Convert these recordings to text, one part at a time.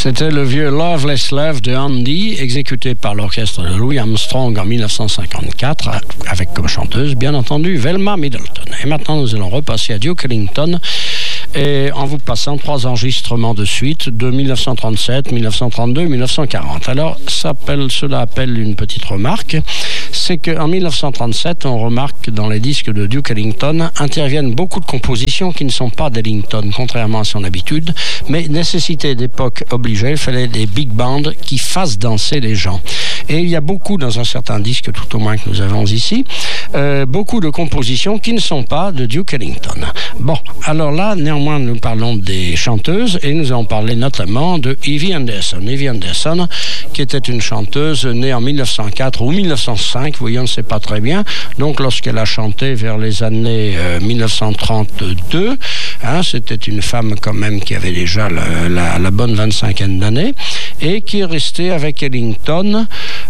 C'était le vieux Loveless Love de Andy, exécuté par l'orchestre de Louis Armstrong en 1954, avec comme chanteuse, bien entendu, Velma Middleton. Et maintenant, nous allons repasser à Duke Ellington, et en vous passant 3 enregistrements de suite de 1937, 1932, 1940. Alors, cela appelle une petite remarque, c'est qu'en 1937, on remarque que dans les disques de Duke Ellington interviennent beaucoup de compositions qui ne sont pas d'Ellington, contrairement à son habitude, mais nécessité d'époque obligée, il fallait des big bands qui fassent danser les gens. Et il y a beaucoup, dans un certain disque, tout au moins que nous avons ici, beaucoup de compositions qui ne sont pas de Duke Ellington. Bon, alors là, néanmoins, nous parlons des chanteuses et nous allons parler notamment de Evie Anderson. Evie Anderson, qui était une chanteuse née en 1904 ou 1905, vous voyez, on ne sait pas très bien. Donc, lorsqu'elle a chanté vers les années 1932, c'était une femme quand même qui avait déjà la bonne 25aine d'années et qui est restée avec Ellington,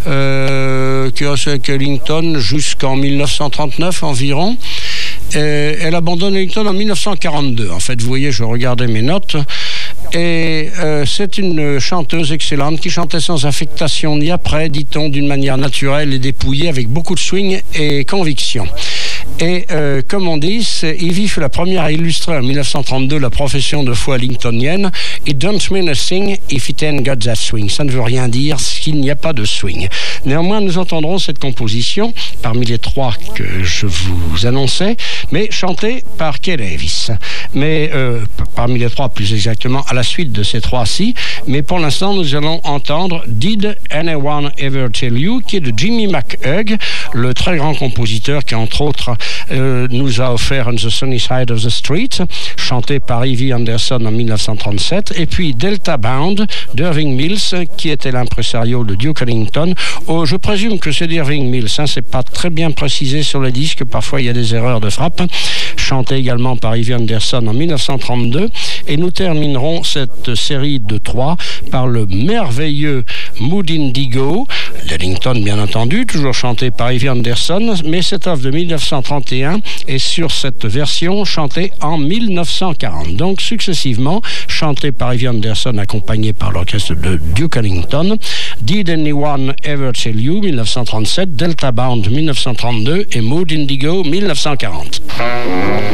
jusqu'en 1939 environ. Elle abandonne Ellington en 1942. En fait, vous voyez, je regardais mes notes. Et c'est une chanteuse excellente qui chantait sans affectation ni après, dit-on, d'une manière naturelle et dépouillée, avec beaucoup de swing et conviction. Et comme on dit, Evie fut la première à illustrer en 1932 la profession de foi ellingtonienne. It don't mean a thing if it ain't got that swing. Ça ne veut rien dire s'il n'y a pas de swing. Néanmoins, nous entendrons cette composition parmi les 3 que je vous annonçais, mais chantée par Kay Davis. Mais parmi les 3, plus exactement, à la suite de ces 3-ci. Mais pour l'instant, nous allons entendre Did Anyone Ever Tell You, qui est de Jimmy McHugh, le très grand compositeur qui, entre autres, nous a offert On the Sunny Side of the Street, chanté par Evie Anderson en 1937, et puis Delta Bound d'Irving Mills, qui était l'impresario de Duke Ellington. Je présume que c'est d'Irving Mills, c'est pas très bien précisé sur le disque, parfois il y a des erreurs de frappe, chanté également par Evie Anderson en 1932, et nous terminerons cette série de 3 par le merveilleux Mood Indigo d'Ellington, bien entendu, toujours chanté par Evie Anderson, mais cette œuvre de 1931 est sur cette version chantée en 1940. Donc successivement, chantée par Evie Anderson, accompagnée par l'orchestre de Duke Ellington, Did Anyone Ever Tell You 1937, Delta Bound 1932 et Mood Indigo 1940.